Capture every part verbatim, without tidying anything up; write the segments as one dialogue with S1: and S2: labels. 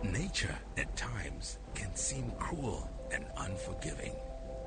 S1: Nature at times can seem cruel and unforgiving.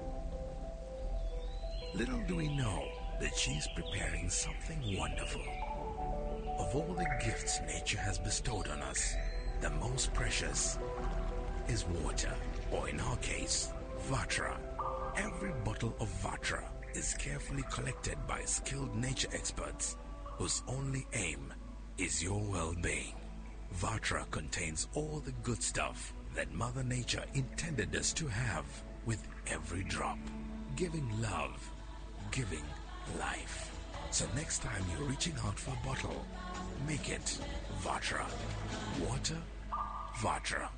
S1: Little do we know that she's preparing something wonderful. Of all the gifts nature has bestowed on us, the most precious is water, or in our case, Vatra. Every bottle of Vatra is carefully collected by skilled nature experts whose only aim is your well-being. Vatra contains all the good stuff that Mother Nature intended us to have, with every drop, giving love, giving life. So next time you're reaching out for a bottle, make it Vatra. Water, Vatra.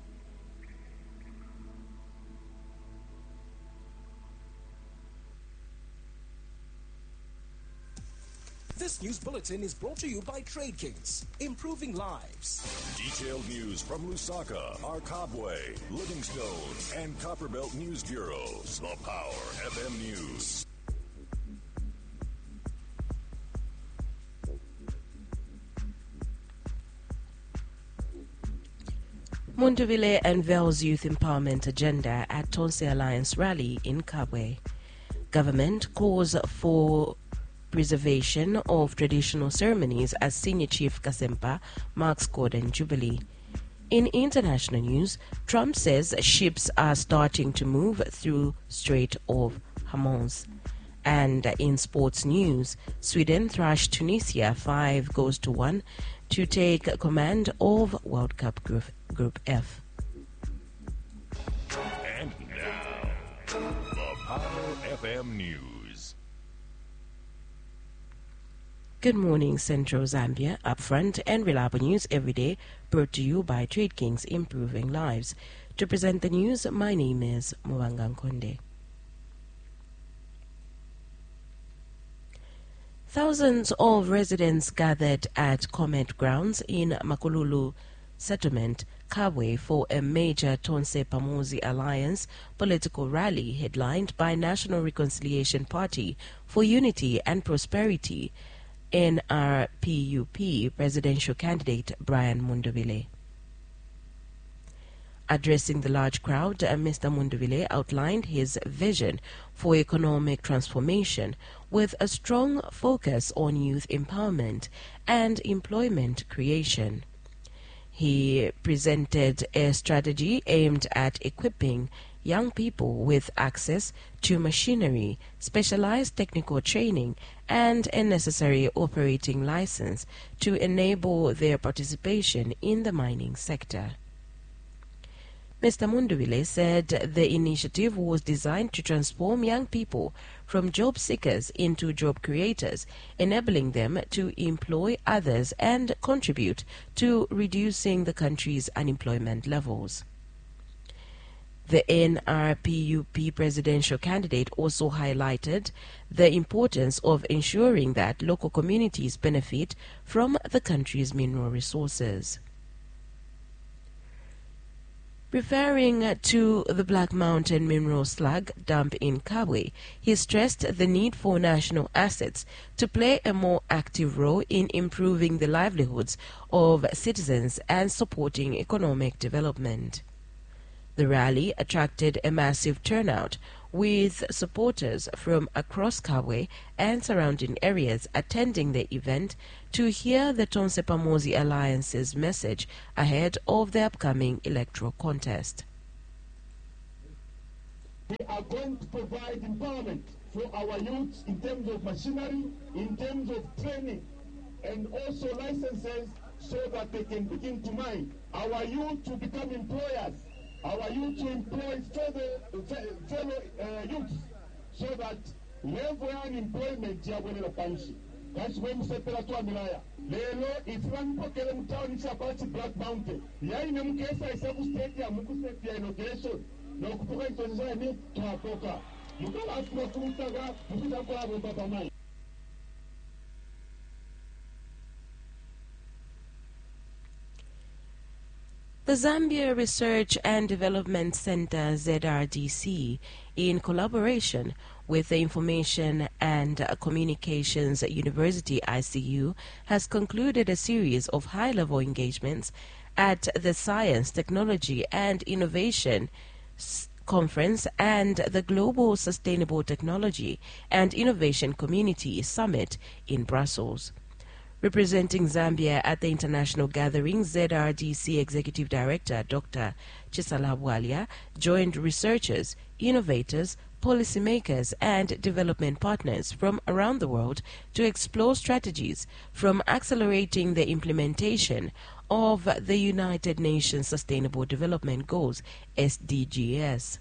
S2: This news bulletin is brought to you by Trade Kings, improving lives.
S3: Detailed news from Lusaka, Arkabwe, Livingstone, and Copperbelt News Bureaus. The Power F M News.
S4: Munduvile unveils youth empowerment agenda at Tonse Alliance rally in Kabwe. Government calls for preservation of traditional ceremonies as Senior Chief Kasempa marks Gordon Jubilee. In international news, Trump says ships are starting to move through Strait of Hormuz. And in sports news, Sweden thrashed Tunisia five goals to one to take command of World Cup Group, Group F.
S3: And now, the Power F M News.
S4: Good morning, Central Zambia. Upfront and reliable news every day, brought to you by Trade Kings, improving lives. To present the news, my name is Mwanga Nkonde. Thousands of residents gathered at Comet Grounds in Makululu Settlement, Kabwe, for a major Tonse Pamozi Alliance political rally headlined by National Reconciliation Party for Unity and Prosperity, N R P U P presidential candidate Brian Munduvile. Addressing the large crowd, Mister Munduvile outlined his vision for economic transformation with a strong focus on youth empowerment and employment creation. He presented a strategy aimed at equipping young people with access to machinery, specialized technical training, and a necessary operating license to enable their participation in the mining sector. Mister Munduvile said the initiative was designed to transform young people from job seekers into job creators, enabling them to employ others and contribute to reducing the country's unemployment levels. The N R P U P presidential candidate also highlighted the importance of ensuring that local communities benefit from the country's mineral resources. Referring to the Black Mountain mineral slag dump in Kabwe, he stressed the need for national assets to play a more active role in improving the livelihoods of citizens and supporting economic development. The rally attracted a massive turnout, with supporters from across Kabwe and surrounding areas attending the event to hear the Tonse Pamozi Alliance's message ahead of the upcoming electoral contest.
S5: We are going to provide empowerment for our youths in terms of machinery, in terms of training, and also licenses so that they can begin to mine. Our youth to become employers. Our youth to employ further, fellow uh, youths so that level unemployment yabonera panshi. That's when we separa to Amilaya. Lelo ifran pokele mtaoni chapati Black Mountain. Yai na mkesa isabu state ya mkuseti ya inauguration. Na kutoka itonza ni tuhapoka. Mukala asma kumutaga mkuta kwa abo baba mai.
S4: The Zambia Research and Development Center, Z R D C, in collaboration with the Information and Communications University, I C U, has concluded a series of high-level engagements at the Science, Technology and Innovation Conference and the Global Sustainable Technology and Innovation Community Summit in Brussels. Representing Zambia at the international gathering, Z R D C Executive Director Doctor Chisala Bwalia joined researchers, innovators, policymakers and development partners from around the world to explore strategies from accelerating the implementation of the United Nations Sustainable Development Goals, S D Gs.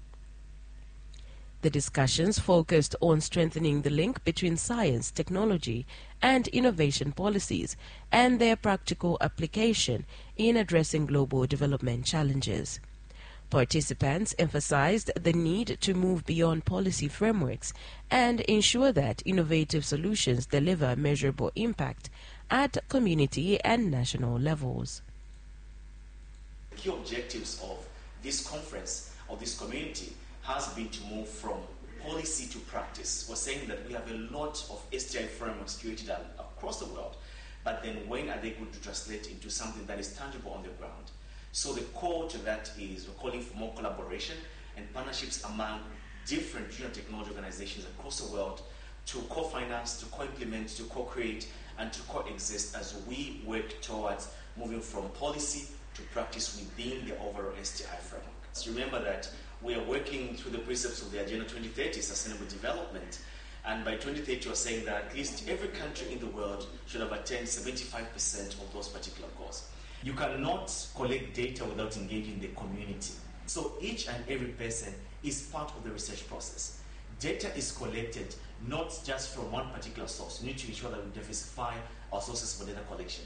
S4: The discussions focused on strengthening the link between science, technology, and innovation policies and their practical application in addressing global development challenges. Participants emphasized the need to move beyond policy frameworks and ensure that innovative solutions deliver measurable impact at community and national levels.
S6: The key objectives of this conference, of this community, has been to move from policy to practice. We're saying that we have a lot of S T I frameworks created across the world, but then when are they going to translate into something that is tangible on the ground? So the core to that is we're calling for more collaboration and partnerships among different junior technology organizations across the world to co-finance, to co-implement, to co-create, and to coexist as we work towards moving from policy to practice within the overall S T I framework. So remember that we are working through the precepts of the Agenda twenty thirty, Sustainable Development, and by twenty thirty we're saying that at least every country in the world should have attained seventy-five percent of those particular goals. You cannot collect data without engaging the community. So each and every person is part of the research process. Data is collected not just from one particular source. We need to ensure that we diversify our sources for data collection.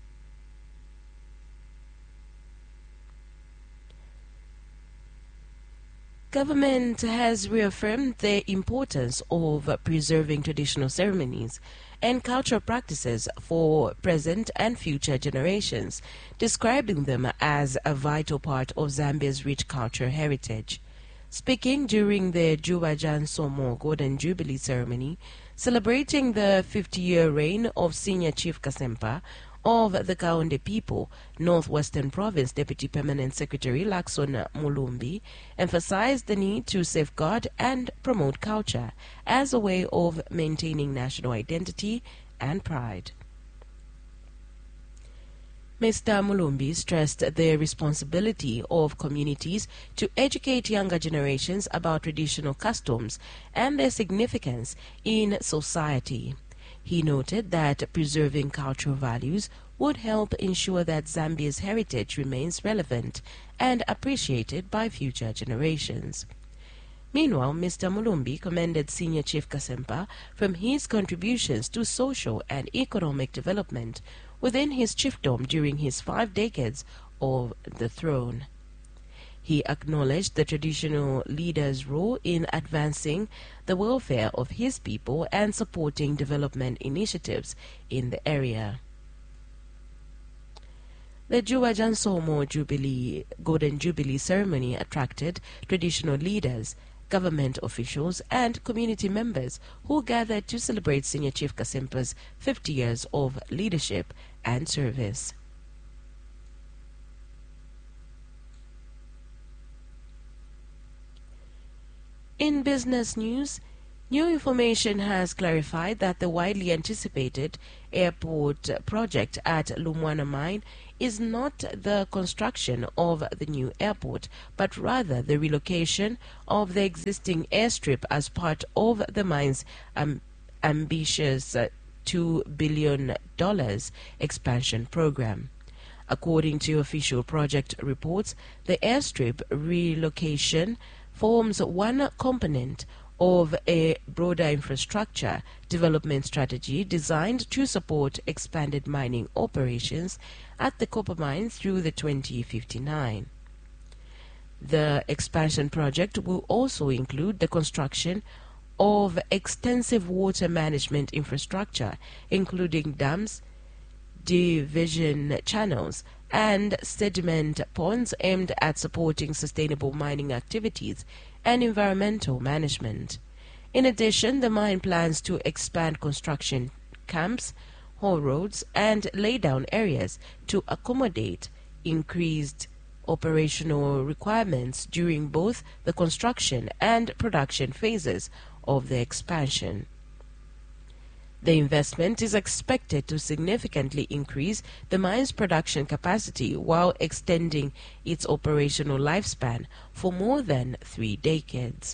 S4: Government has reaffirmed the importance of preserving traditional ceremonies and cultural practices for present and future generations, describing them as a vital part of Zambia's rich cultural heritage. Speaking during the Juba Jan Somo Golden Jubilee ceremony, celebrating the fifty-year reign of Senior Chief Kasempa of the Kaonde people, Northwestern Province Deputy Permanent Secretary Lakson Mulumbi emphasized the need to safeguard and promote culture as a way of maintaining national identity and pride. Mister Mulumbi stressed the responsibility of communities to educate younger generations about traditional customs and their significance in society. He noted that preserving cultural values would help ensure that Zambia's heritage remains relevant and appreciated by future generations. Meanwhile, Mister Mulumbi commended Senior Chief Kasempa from his contributions to social and economic development within his chiefdom during his five decades of the throne. He acknowledged the traditional leader's role in advancing the welfare of his people and supporting development initiatives in the area. The Juba Jan Somo Jubilee, Golden Jubilee ceremony attracted traditional leaders, government officials, and community members who gathered to celebrate Senior Chief Kasempa's fifty years of leadership and service. In business news, new information has clarified that the widely anticipated airport project at Lumwana Mine is not the construction of the new airport, but rather the relocation of the existing airstrip as part of the mine's um, ambitious uh, two billion dollars expansion program. According to official project reports, the airstrip relocation forms one component of a broader infrastructure development strategy designed to support expanded mining operations at the copper mine through the twenty fifty-nine. The expansion project will also include the construction of extensive water management infrastructure, including dams, diversion channels, and sediment ponds aimed at supporting sustainable mining activities and environmental management. In addition, the mine plans to expand construction camps, haul roads, and laydown areas to accommodate increased operational requirements during both the construction and production phases of the expansion. The investment is expected to significantly increase the mine's production capacity while extending its operational lifespan for more than three decades.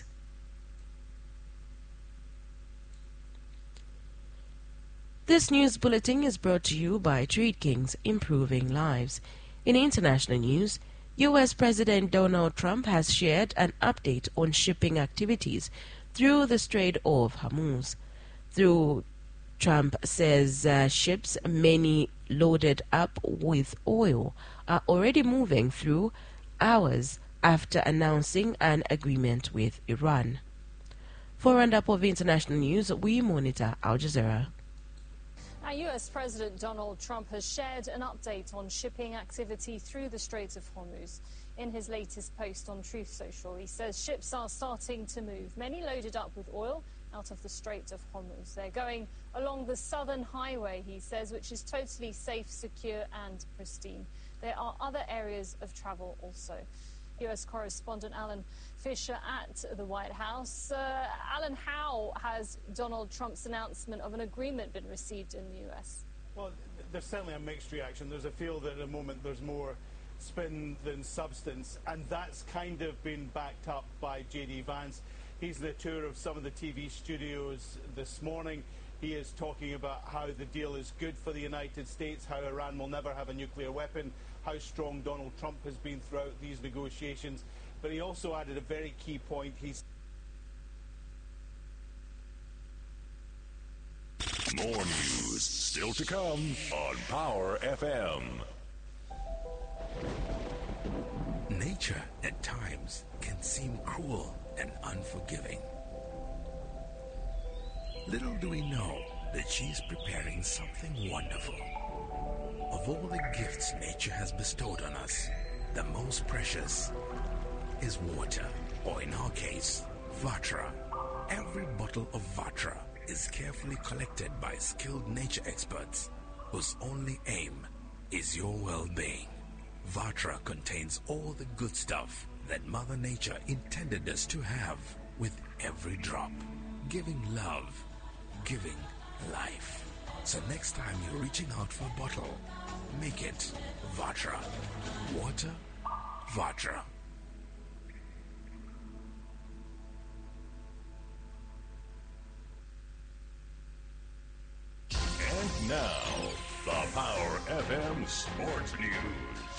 S4: This news bulletin is brought to you by Trade Kings, improving lives. In international news, U S President Donald Trump has shared an update on shipping activities through the Strait of Hormuz. Through Trump says uh, ships, many loaded up with oil, are already moving through hours after announcing an agreement with Iran. For a roundup of international news, we monitor Al Jazeera.
S7: Now, U S President Donald Trump has shared an update on shipping activity through the Strait of Hormuz. In his latest post on Truth Social, he says ships are starting to move, many loaded up with oil, out of the Strait of Hormuz. They're going along the southern highway, he says, which is totally safe, secure and pristine. There are other areas of travel also. U S correspondent Alan Fisher at the White House. Uh, Alan, how has Donald Trump's announcement of an agreement been received in the U S?
S8: Well, there's certainly a mixed reaction. There's a feel that at the moment there's more spin than substance, and that's kind of been backed up by J D Vance. He's on the tour of some of the T V studios this morning. He is talking about how the deal is good for the United States, how Iran will never have a nuclear weapon, how strong Donald Trump has been throughout these negotiations. But he also added a very key point. He's
S3: More news still to come on Power F M.
S1: Nature at times can seem cruel and unforgiving. Little do we know that she's preparing something wonderful. Of all the gifts nature has bestowed on us, the most precious is water, or in our case, Vatra. Every bottle of Vatra is carefully collected by skilled nature experts whose only aim is your well-being. Vatra contains all the good stuff that Mother Nature intended us to have, with every drop, giving love, giving life. So next time you're reaching out for a bottle, make it Vatra. Water, Vatra.
S3: And now, the Power F M Sports News.